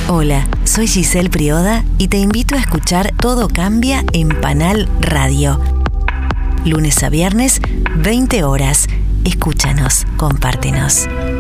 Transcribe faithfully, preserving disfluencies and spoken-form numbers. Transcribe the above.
Hola, soy Giselle Prioda y te invito a escuchar Todo Cambia en Panal Radio. Lunes a viernes, veinte horas. Escúchanos, compártenos.